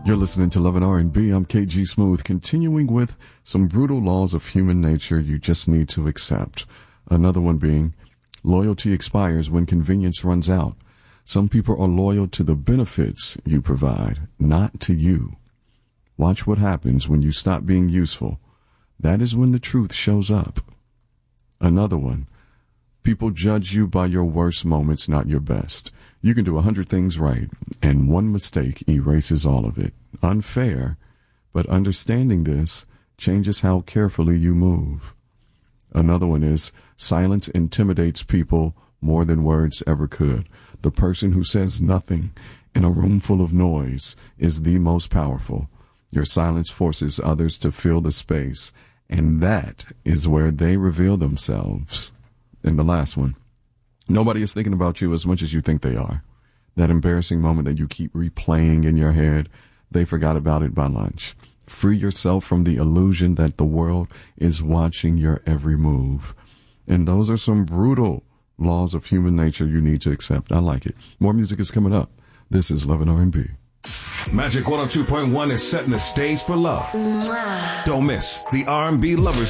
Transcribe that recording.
You're listening to Love and R&B. I'm KG Smooth, continuing with some brutal laws of human nature you just need to accept. Another one being, loyalty expires when convenience runs out. Some people are loyal to the benefits you provide, not to you. Watch what happens when you stop being useful. That is when the truth shows up. Another one, people judge you by your worst moments, not your best. You can do 100 things right, and one mistake erases all of it. Unfair, but understanding this changes how carefully you move. Another one is, silence intimidates people more than words ever could. The person who says nothing in a room full of noise is the most powerful. Your silence forces others to fill the space, and that is where they reveal themselves. And the last one, nobody is thinking about you as much as you think they are. That embarrassing moment that you keep replaying in your head, they forgot about it by lunch. Free yourself from the illusion that the world is watching your every move. And those are some brutal laws of human nature you need to accept. I like it. More music is coming up. This is Love and R&B. Magic 102.1 is setting the stage for love. Don't miss the R&B Lovers